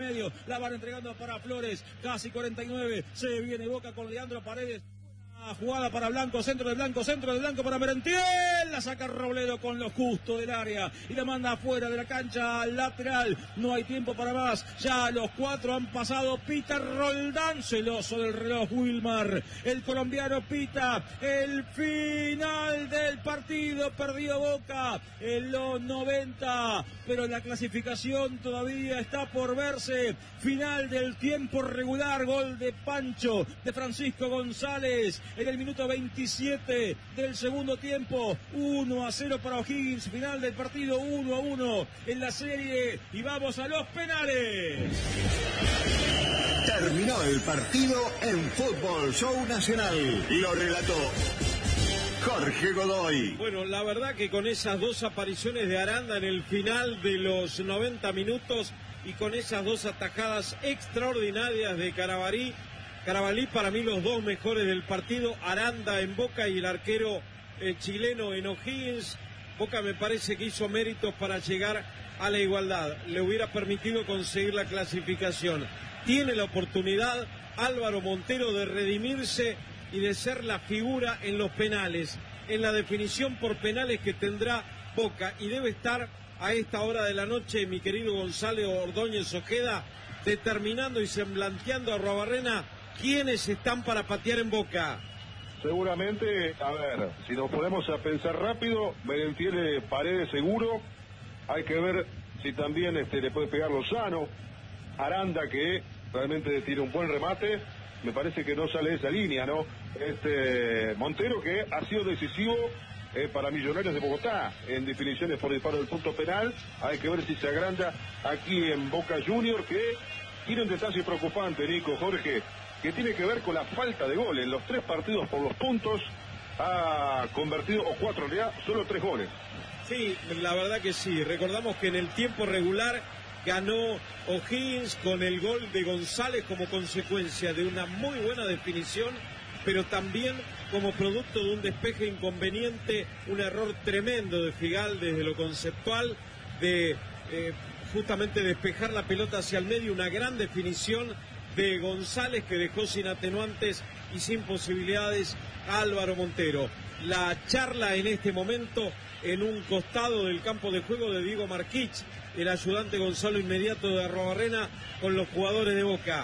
medio, la van entregando para Flores, casi 49, se viene Boca con Leandro Paredes. Jugada para Blanco, centro de Blanco para Merentiel, la saca Robledo con lo justo del área y la manda afuera de la cancha lateral. No hay tiempo para más, ya los 4 han pasado. Pita Roldán, celoso del reloj Wilmar, el colombiano pita el final del partido. Perdió Boca en los 90, pero la clasificación todavía está por verse. Final del tiempo regular, gol de Pancho, de Francisco González en el minuto 27 del segundo tiempo. 1-0 para O'Higgins, final del partido 1-1 en la serie y vamos a los penales. Terminó el partido en Fútbol Show Nacional. Lo relató Jorge Godoy. Bueno, la verdad que con esas dos apariciones de Aranda en el final de los 90 minutos y con esas dos atajadas extraordinarias de Carabalí, para mí los dos mejores del partido, Aranda en Boca y el arquero chileno en O'Higgins. Boca me parece que hizo méritos para llegar a la igualdad, le hubiera permitido conseguir la clasificación. Tiene la oportunidad Álvaro Montero de redimirse y de ser la figura en los penales, en la definición por penales que tendrá Boca, y debe estar a esta hora de la noche mi querido Gonzalo Ordóñez Ojeda determinando y semblanteando a Arruabarrena quiénes están para patear en Boca. Seguramente, a ver, si nos ponemos a pensar rápido, Merentiel Paredes seguro, hay que ver si también le puede pegar Lozano, Aranda que realmente tiene un buen remate, me parece que no sale de esa línea, ¿no? Montero que ha sido decisivo para Millonarios de Bogotá en definiciones por disparo del punto penal, hay que ver si se agranda aquí en Boca Junior, que tiene un detalle preocupante, Nico, Jorge, que tiene que ver con la falta de goles. En los 3 partidos por los puntos ha convertido, o 4 en realidad, solo 3 goles. Sí, la verdad que sí. Recordamos que en el tiempo regular ganó O'Higgins con el gol de González como consecuencia de una muy buena definición, pero también como producto de un despeje inconveniente, un error tremendo de Figal desde lo conceptual, de justamente despejar la pelota hacia el medio, una gran definición de González que dejó sin atenuantes y sin posibilidades a Álvaro Montero. La charla en este momento en un costado del campo de juego de Diego Marquich, el ayudante Gonzalo inmediato de Arruabarrena con los jugadores de Boca.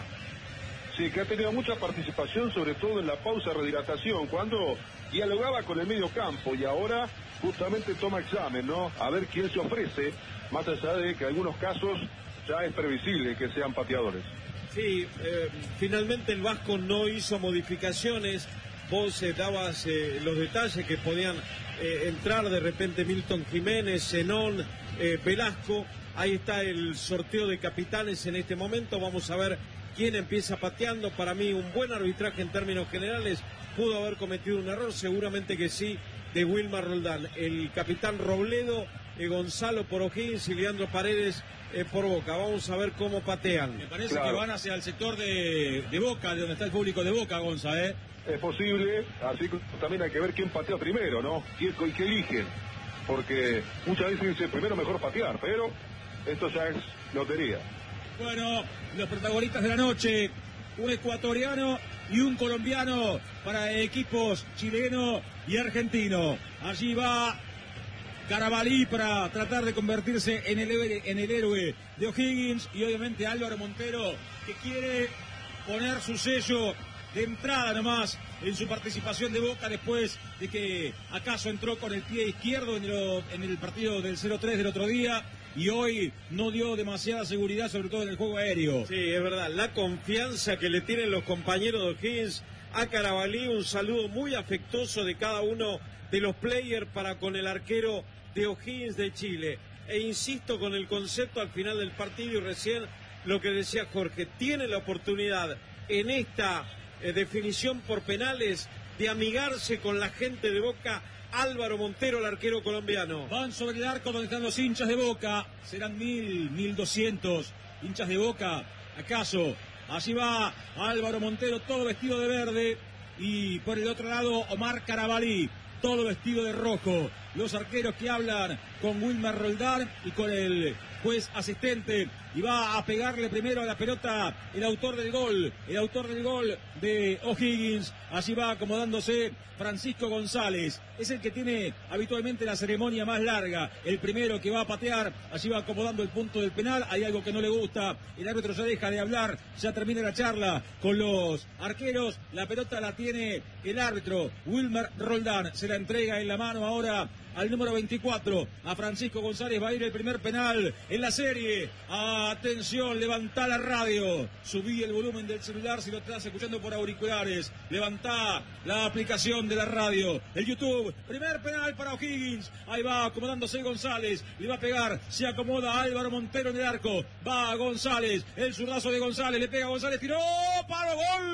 Sí, que ha tenido mucha participación, sobre todo en la pausa de rehidratación, cuando dialogaba con el medio campo, y ahora justamente toma examen, ¿no? A ver quién se ofrece, más allá de que en algunos casos ya es previsible que sean pateadores. Sí, finalmente el Vasco no hizo modificaciones. Vos dabas los detalles que podían entrar de repente Milton Jiménez, Zenón, Velasco. Ahí está el sorteo de capitanes en este momento. Vamos a ver quién empieza pateando. Para mí un buen arbitraje en términos generales. Pudo haber cometido un error, seguramente que sí, de Wilmar Roldán. El capitán Robledo, Gonzalo por O'Higgins y Leandro Paredes por Boca. Vamos a ver cómo patean. Me parece que van hacia el sector de Boca, de donde está el público de Boca, Gonza, Es posible, así que también hay que ver quién patea primero, ¿no? ¿Qué eligen? Porque muchas veces dice primero mejor patear, pero esto ya es lotería. Bueno, los protagonistas de la noche, un ecuatoriano y un colombiano para equipos chileno y argentino. Allí va Carabalí para tratar de convertirse en el héroe de O'Higgins, y obviamente Álvaro Montero, que quiere poner su sello de entrada nomás en su participación de Boca, después de que acaso entró con el pie izquierdo en el partido del 0-3 del otro día, y hoy no dio demasiada seguridad, sobre todo en el juego aéreo. Sí, es verdad, la confianza que le tienen los compañeros de O'Higgins a Carabalí. Un saludo muy afectuoso de cada uno de los players para con el arquero de O'Higgins de Chile. E insisto con el concepto al final del partido, y recién lo que decía Jorge, tiene la oportunidad en esta definición por penales de amigarse con la gente de Boca. Álvaro Montero, el arquero colombiano. Van sobre el arco donde están los hinchas de Boca. Serán 1.200 hinchas de Boca, ¿acaso? Allí va Álvaro Montero, todo vestido de verde. Y por el otro lado, Omar Carabalí, todo vestido de rojo. Los arqueros que hablan con Wilmar Roldán y con el juez asistente y va a pegarle primero a la pelota el autor del gol de O'Higgins. Allí va acomodándose Francisco González, es el que tiene habitualmente la ceremonia más larga, el primero que va a patear. Allí va acomodando el punto del penal. Hay algo que no le gusta, el árbitro ya deja de hablar, ya termina la charla con los arqueros. La pelota la tiene el árbitro Wilmer Roldán, se la entrega en la mano ahora al número 24, a Francisco González. Va a ir el primer penal en la serie. Atención, levantá la radio, subí el volumen del celular si lo estás escuchando por auriculares, levantá la aplicación de la radio, el YouTube. Primer penal para O'Higgins. Ahí va acomodándose González, le va a pegar, se acomoda Álvaro Montero en el arco, va González, el zurdazo de González, le pega González, tiró, palo,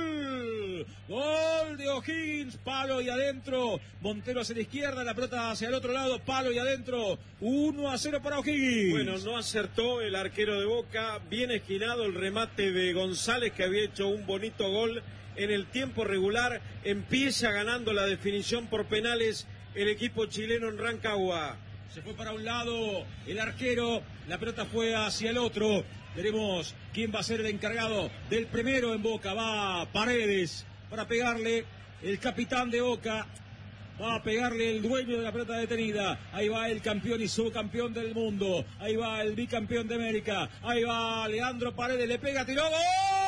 gol de O'Higgins, palo y adentro. Montero hacia la izquierda, la pelota hacia el otro lado, palo y adentro. 1-0 para O'Higgins. Bueno, no acertó el arquero de Boca, bien esquinado el remate de González, que había hecho un bonito gol en el tiempo regular. Empieza ganando la definición por penales el equipo chileno en Rancagua. Se fue para un lado el arquero, la pelota fue hacia el otro. Veremos quién va a ser el encargado del primero en Boca. Va Paredes para pegarle, el capitán de Boca. Va a pegarle el dueño de la pelota detenida. Ahí va el campeón y subcampeón del mundo. Ahí va el bicampeón de América. Ahí va Leandro Paredes, le pega, tiró, ¡gol!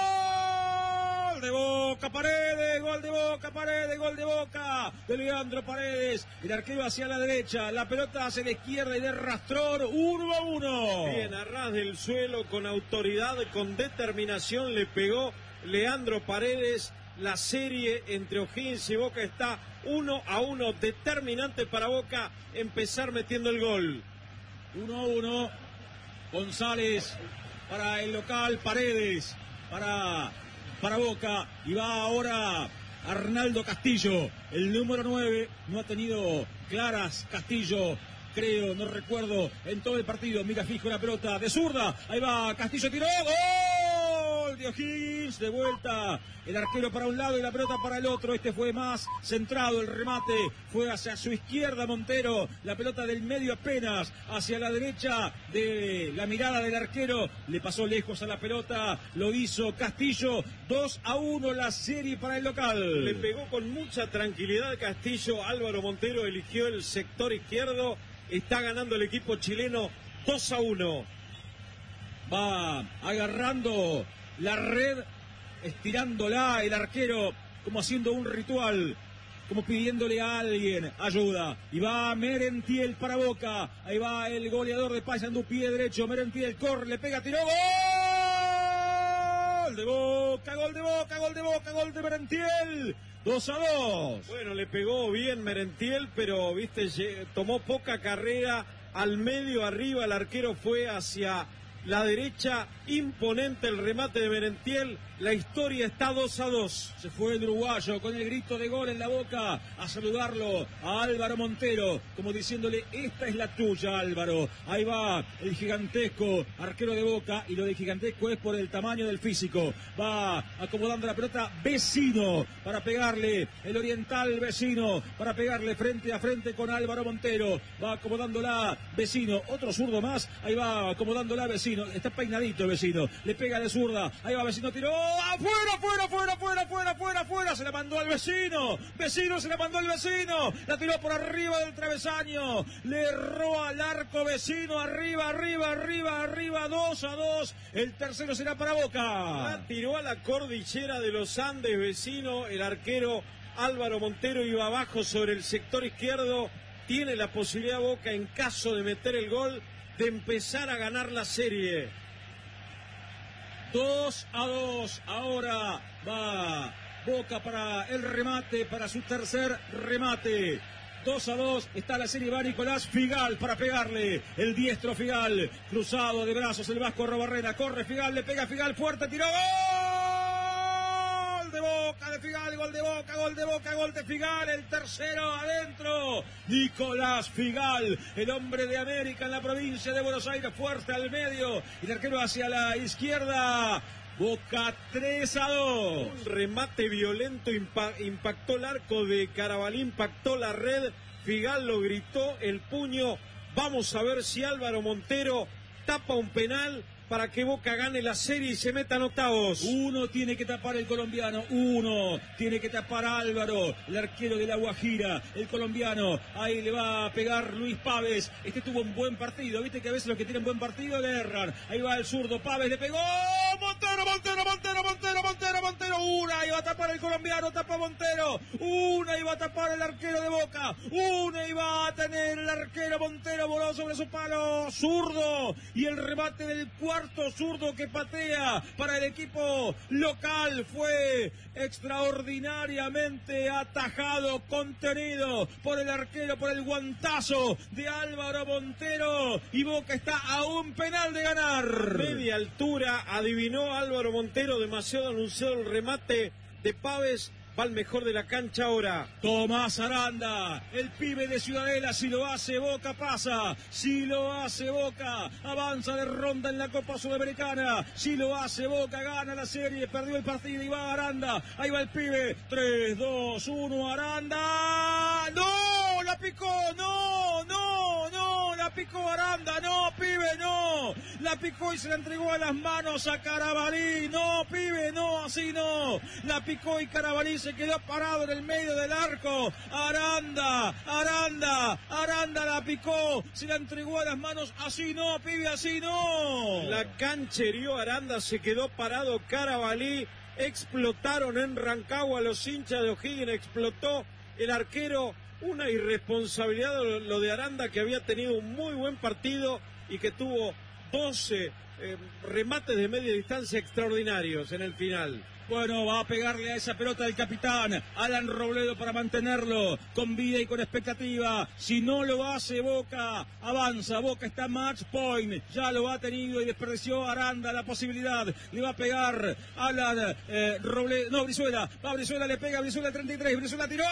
De Boca, Paredes, gol de Boca, Paredes, gol de Boca, de Leandro Paredes. El arquero hacia la derecha, la pelota hacia la izquierda y de rastrón, 1-1. Bien, a ras del suelo, con autoridad, con determinación, le pegó Leandro Paredes. La serie entre O'Higgins y Boca está 1-1, determinante para Boca empezar metiendo el gol. 1-1, González para el local, Paredes para Boca, y va ahora Arnaldo Castillo, el número 9, no ha tenido claras Castillo, creo, no recuerdo, en todo el partido. Mira fijo la pelota de zurda, ahí va Castillo, tiró, gol de O'Higgins, de vuelta el arquero para un lado y la pelota para el otro. Este fue más centrado, el remate fue hacia su izquierda Montero, la pelota del medio apenas hacia la derecha de la mirada del arquero, le pasó lejos a la pelota, lo hizo Castillo. 2-1 la serie para el local. Le pegó con mucha tranquilidad Castillo. Álvaro Montero eligió el sector izquierdo. Está ganando el equipo chileno 2-1. Va agarrando la red, estirándola el arquero, como haciendo un ritual, como pidiéndole a alguien ayuda. Y va Merentiel para Boca. Ahí va el goleador de Paysandú, pie derecho. Merentiel corre, le pega, tiró, gol de Boca, gol de Boca, gol de Boca, gol de Merentiel. 2-2. Bueno, le pegó bien Merentiel, pero viste, tomó poca carrera al medio, arriba. El arquero fue hacia la derecha, imponente el remate de Merentiel. La historia está 2-2. Se fue el uruguayo con el grito de gol en la boca a saludarlo a Álvaro Montero, como diciéndole, esta es la tuya, Álvaro. Ahí va el gigantesco arquero de Boca, y lo de gigantesco es por el tamaño del físico. Va acomodando la pelota Vecino para pegarle, el oriental Vecino para pegarle frente a frente con Álvaro Montero. Va acomodándola Vecino, otro zurdo más. Ahí va acomodándola Vecino, está peinadito Vecino, le pega de zurda. Ahí va Vecino, tiró, afuera, se la mandó al Vecino, se la mandó al Vecino, la tiró por arriba del travesaño, le erró al arco Vecino, arriba, 2-2, el tercero será para Boca. La tiró a la cordillera de los Andes Vecino, el arquero Álvaro Montero iba abajo sobre el sector izquierdo. Tiene la posibilidad Boca, en caso de meter el gol, de empezar a ganar la serie. 2-2, ahora va Boca para el remate, para su tercer remate. 2-2, está la serie, va Nicolás Figal para pegarle, el diestro Figal, cruzado de brazos el Vasco Robarrena, corre Figal, le pega Figal, fuerte, tiró, gol de Boca, de Figal, gol de Boca, gol de Boca, gol de Figal, el tercero adentro, Nicolás Figal, el hombre de América en la provincia de Buenos Aires, fuerte al medio, y el arquero hacia la izquierda. Boca 3-2. Un remate violento, impactó el arco de Carabalí, impactó la red. Figal lo gritó, el puño. Vamos a ver si Álvaro Montero tapa un penal para que Boca gane la serie y se meta en octavos. Uno tiene que tapar el colombiano, uno tiene que tapar a Álvaro, el arquero de La Guajira, el colombiano. Ahí le va a pegar Luis Pávez. Este tuvo un buen partido, viste que a veces los que tienen buen partido le erran. Ahí va el zurdo, Pávez le pegó. Montero. Una iba a tapar el colombiano, tapa Montero. Una iba a tapar el arquero de Boca. Una iba a tener el arquero Montero, voló sobre su palo. Zurdo. Y el remate del cuarto zurdo que patea para el equipo local fue extraordinariamente atajado, contenido por el arquero, por el guantazo de Álvaro Montero. Y Boca está a un penal de ganar. Media altura, adivinó Álvaro Montero, demasiado anunciado el remate de Pávez. Va el mejor de la cancha ahora. Tomás Aranda, el pibe de Ciudadela. Si lo hace Boca pasa. Si lo hace Boca avanza de ronda en la Copa Sudamericana. Si lo hace Boca gana la serie. Perdió el partido y va Aranda. Ahí va el pibe. 3, 2, 1 Aranda. ¡No! ¡La picó! ¡No! La picó Aranda. ¡No, pibe! ¡No! La picó y se la entregó a las manos a Carabalí. ¡No, pibe! ¡No! Así no. La picó y Carabalí se quedó parado en el medio del arco. Aranda la picó, se la entregó a las manos. Así no, pibe, así no. La canchereó Aranda, se quedó parado Carabalí. Explotaron en Rancagua los hinchas de O'Higgins, explotó el arquero. Una irresponsabilidad lo de Aranda, que había tenido un muy buen partido y que tuvo 12 remates de media distancia extraordinarios en el final. Bueno, va a pegarle a esa pelota el capitán Alan Robledo para mantenerlo con vida y con expectativa. Si no lo hace Boca, avanza. Boca está match point. Ya lo ha tenido y desperdició Aranda la posibilidad. Le va a pegar Alan Robledo. No, Brizuela. Va Brizuela, le pega Brizuela 33. Brizuela tiró.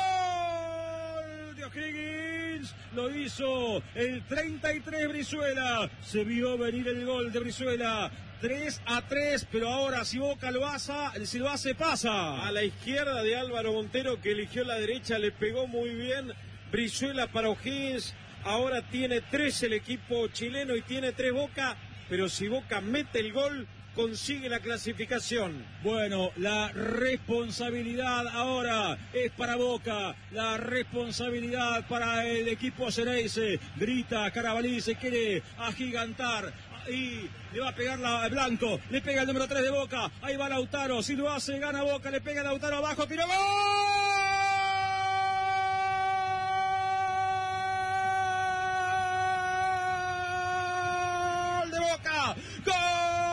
¡Gol de O'Higgins! Lo hizo el 33 Brizuela. Se vio venir el gol de Brizuela. 3-3, pero ahora si Boca lo hace, pasa. A la izquierda de Álvaro Montero, que eligió la derecha, le pegó muy bien. Brizuela para O'Higgins. Ahora tiene 3 el equipo chileno y tiene 3 Boca, pero si Boca mete el gol, consigue la clasificación. Bueno, la responsabilidad ahora es para Boca, la responsabilidad para el equipo Xeneize. Grita Carabalí, se quiere agigantar y le va a pegar Blanco, le pega el número 3 de Boca. Ahí va Lautaro, si lo hace gana Boca, le pega Lautaro abajo, tiró ¡gol!